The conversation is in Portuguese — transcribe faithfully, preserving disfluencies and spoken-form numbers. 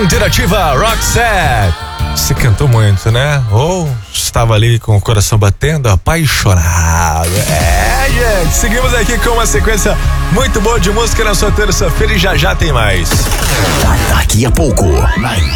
Interativa Roxette. Você cantou muito, né? Ou estava ali com o coração batendo, apaixonado. É, gente, seguimos aqui com uma sequência muito boa de música na sua terça-feira e já já tem mais. Daqui a pouco,